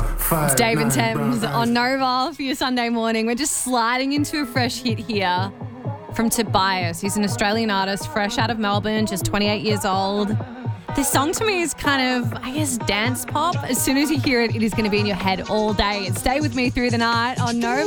It's Dave and Thames on Nova for your Sunday morning. We're just sliding into a fresh hit here from Tobias. He's an Australian artist, fresh out of Melbourne, just 28 years old. This song to me is kind of, I guess, dance pop. As soon as you hear it, it is going to be in your head all day. Stay with me through the night on Nova.